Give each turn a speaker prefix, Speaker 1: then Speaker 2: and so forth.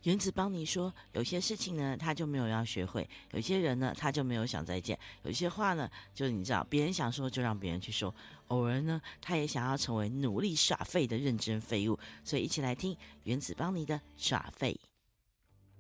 Speaker 1: 原子邦尼说，有些事情呢，他就没有要学会；有些人呢，他就没有想再见；有些话呢，就是你知道，别人想说就让别人去说。偶尔呢，他也想要成为努力耍废的认真废物。所以一起来听原子邦尼的耍废。